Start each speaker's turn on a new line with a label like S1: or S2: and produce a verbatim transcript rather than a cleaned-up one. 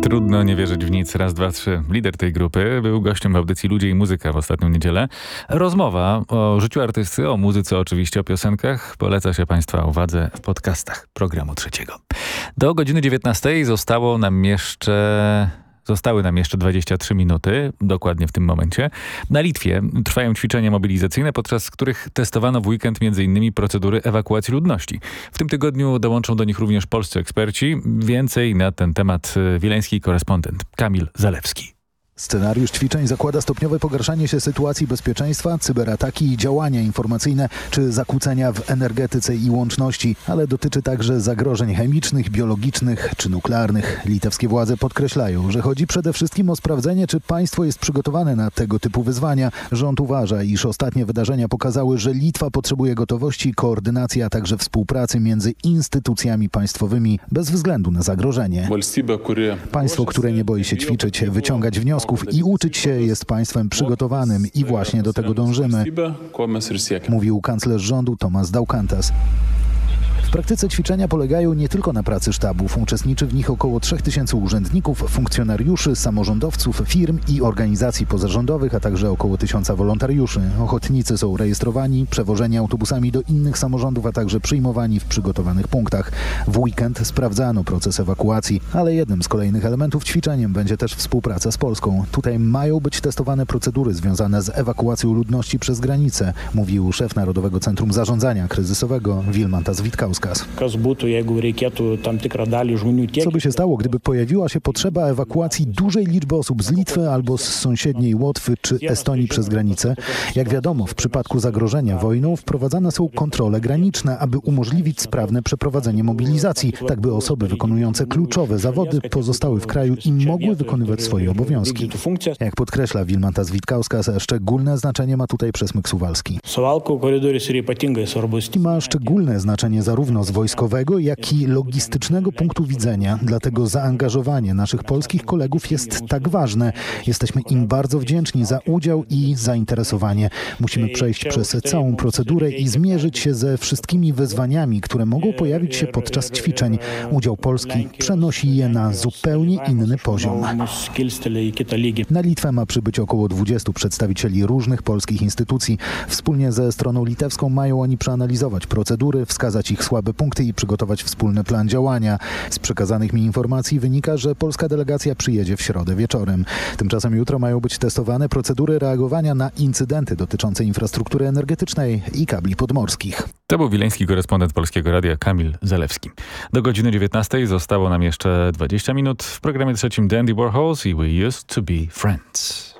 S1: Trudno nie wierzyć w nic. Raz, dwa, trzy. Lider tej grupy był gościem w audycji Ludzie i Muzyka w ostatnią niedzielę. Rozmowa o życiu artysty, o muzyce oczywiście, o piosenkach poleca się Państwa uwadze w podcastach programu Trzeciego. Do godziny dziewiętnastej zostało nam jeszcze... Zostały nam jeszcze dwadzieścia trzy minuty, dokładnie w tym momencie. Na Litwie trwają ćwiczenia mobilizacyjne, podczas których testowano w weekend m.in. procedury ewakuacji ludności. W tym tygodniu dołączą do nich również polscy eksperci. Więcej na ten temat wileński korespondent Kamil Zalewski.
S2: Scenariusz ćwiczeń zakłada stopniowe pogarszanie się sytuacji bezpieczeństwa, cyberataki, działania informacyjne czy zakłócenia w energetyce i łączności, ale dotyczy także zagrożeń chemicznych, biologicznych czy nuklearnych. Litewskie władze podkreślają, że chodzi przede wszystkim o sprawdzenie, czy państwo jest przygotowane na tego typu wyzwania. Rząd uważa, iż ostatnie wydarzenia pokazały, że Litwa potrzebuje gotowości, koordynacji, a także współpracy między instytucjami państwowymi bez względu na zagrożenie. Państwo, które nie boi się ćwiczyć, wyciągać wnioski i uczyć się, jest państwem przygotowanym i właśnie do tego dążymy, mówił kanclerz rządu Tomas Daukantas. W praktyce ćwiczenia polegają nie tylko na pracy sztabów. Uczestniczy w nich około trzech tysięcy urzędników, funkcjonariuszy, samorządowców, firm i organizacji pozarządowych, a także około tysiąca wolontariuszy. Ochotnicy są rejestrowani, przewożeni autobusami do innych samorządów, a także przyjmowani w przygotowanych punktach. W weekend sprawdzano proces ewakuacji, ale jednym z kolejnych elementów ćwiczeniem będzie też współpraca z Polską. Tutaj mają być testowane procedury związane z ewakuacją ludności przez granicę, mówił szef Narodowego Centrum Zarządzania Kryzysowego Vilmantas Vitkauskas. Co by się stało, gdyby pojawiła się potrzeba ewakuacji dużej liczby osób z Litwy albo z sąsiedniej Łotwy czy Estonii przez granicę? Jak wiadomo, w przypadku zagrożenia wojną wprowadzane są kontrole graniczne, aby umożliwić sprawne przeprowadzenie mobilizacji, tak by osoby wykonujące kluczowe zawody pozostały w kraju i mogły wykonywać swoje obowiązki. Jak podkreśla Vilmantas Vitkauskas, szczególne znaczenie ma tutaj przesmyk suwalski. Ma szczególne znaczenie zarówno z wojskowego, jak i logistycznego punktu widzenia. Dlatego zaangażowanie naszych polskich kolegów jest tak ważne. Jesteśmy im bardzo wdzięczni za udział i zainteresowanie. Musimy przejść przez całą procedurę i zmierzyć się ze wszystkimi wyzwaniami, które mogą pojawić się podczas ćwiczeń. Udział Polski przenosi je na zupełnie inny poziom. Na Litwę ma przybyć około dwudziestu przedstawicieli różnych polskich instytucji. Wspólnie ze stroną litewską mają oni przeanalizować procedury, wskazać ich słabe punkty i przygotować wspólny plan działania. Z przekazanych mi informacji wynika, że polska delegacja przyjedzie w środę wieczorem. Tymczasem jutro mają być testowane procedury reagowania na incydenty dotyczące infrastruktury energetycznej i kabli podmorskich.
S1: To był wileński korespondent Polskiego Radia Kamil Zalewski. Do godziny dziewiętnastej zostało nam jeszcze dwadzieścia minut. W programie trzecim Dandy Warhols i We Used to Be Friends.